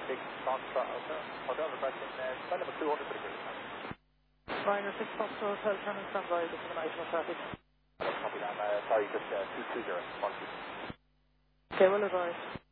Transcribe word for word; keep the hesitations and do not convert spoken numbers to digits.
six Foxtrot Hotel. Hotel requesting uh, flight number two hundred for the cruise. Ryanair six Foxtrot Hotel, turn and stand by, discrimination traffic. Copy that. Uh, sorry, just uh, two two zero. One two. Okay, well advised.